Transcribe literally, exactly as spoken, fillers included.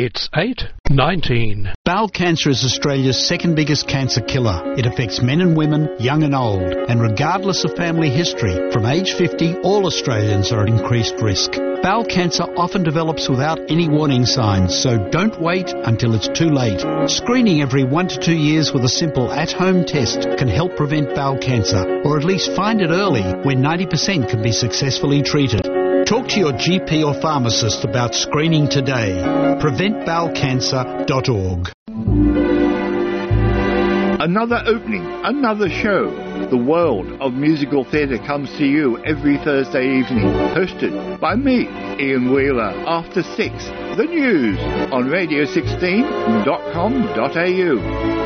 It's eight nineteen. Bowel cancer is Australia's second biggest cancer killer. It affects men and women, young and old, and regardless of family history, from age fifty, all Australians are at increased risk. Bowel cancer often develops without any warning signs, so don't wait until it's too late. Screening every one to two years with a simple at-home test can help prevent bowel cancer, or at least find it early when ninety percent can be successfully treated. Talk to your G P or pharmacist about screening today. prevent bowel cancer dot org. Another opening, another show. The world of musical theatre comes to you every Thursday evening, hosted by me, Ian Wheeler, after six. The news on radio sixteen dot com dot a u.